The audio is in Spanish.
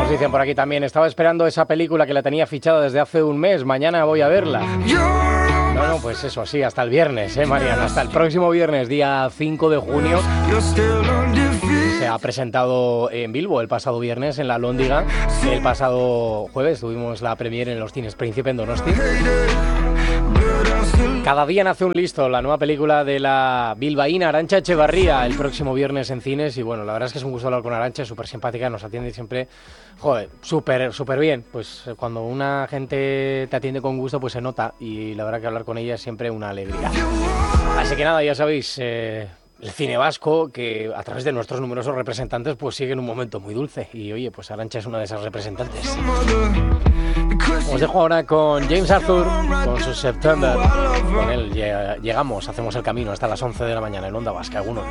Nos dicen por aquí también, estaba esperando esa película que la tenía fichada desde hace un mes, mañana voy a verla. No, pues eso, sí, hasta el viernes, Mariana, hasta el próximo viernes, día 5 de junio. Se ha presentado en Bilbo el pasado viernes en la Alhóndiga. El pasado jueves tuvimos la premiere en los cines Príncipe en Donosti. Cada día nace un listo, la nueva película de la bilbaína Arantxa Echevarría, el próximo viernes en cines. Y bueno, la verdad es que es un gusto hablar con Arantxa, súper simpática, nos atiende siempre, súper bien. Pues cuando una gente te atiende con gusto, pues se nota, y la verdad que hablar con ella es siempre una alegría. Así que nada, ya sabéis, el cine vasco, que a través de nuestros numerosos representantes, pues sigue en un momento muy dulce. Y oye, pues Arantxa es una de esas representantes. Os dejo ahora con James Arthur, con su September. Con él llegamos, hacemos el camino hasta las 11 de la mañana en Onda Vasca. Algunos